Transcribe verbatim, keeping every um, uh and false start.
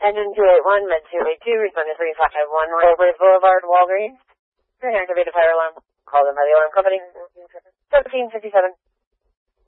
Engine two eight one, Med two eight two, respond to three five one Railways Boulevard, Walgreens. An activated fire alarm. Call them by the alarm company. seventeen fifty-seven.